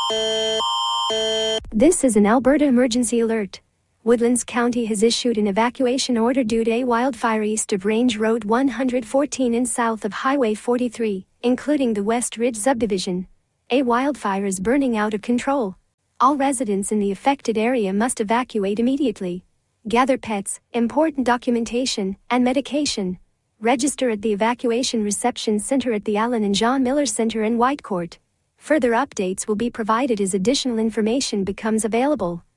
This is an Alberta emergency alert. Woodlands County has issued an evacuation order due to a wildfire east of Range Road 114 and south of Highway 43, including the West Ridge subdivision. A wildfire is burning out of control. All residents in the affected area must evacuate immediately. Gather pets, important documentation, and medication. Register at the Evacuation Reception Center at the Allen and John Miller Center in Whitecourt. Further updates will be provided as additional information becomes available.